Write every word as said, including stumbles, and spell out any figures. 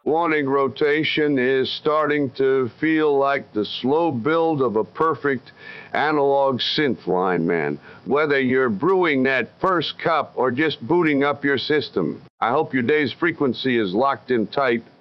Morning rotation is starting to feel like the slow build of a perfect analog synth line, man. Whether you're brewing that first cup or just booting up your system, I hope your day's frequency is locked in tight